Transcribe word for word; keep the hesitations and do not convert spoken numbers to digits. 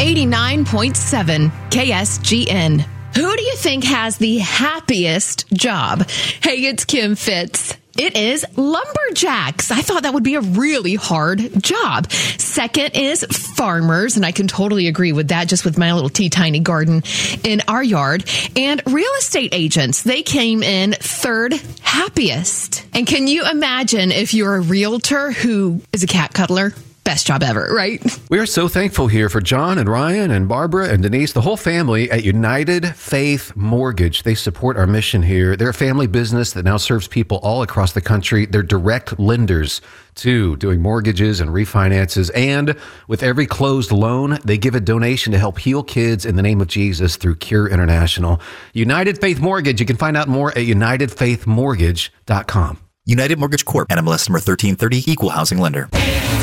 eighty-nine point seven K S G N. Who do you think has the happiest job? Hey, it's Kim Fitz. It is lumberjacks. I thought that would be a really hard job. Second is farmers, and I can totally agree with that, just with my little teeny tiny garden in our yard. And real estate agents, they came in third happiest. And can you imagine if you're a realtor who is a cat cuddler? Best job ever, right? We are so thankful here for John and Ryan and Barbara and Denise, the whole family at United Faith Mortgage. They support our mission here. They're a family business that now serves people all across the country. They're direct lenders too, doing mortgages and refinances. And with every closed loan, they give a donation to help heal kids in the name of Jesus through Cure International. United Faith Mortgage. You can find out more at united faith mortgage dot com. United Mortgage Corp. N M L S number thirteen thirty, Equal Housing Lender.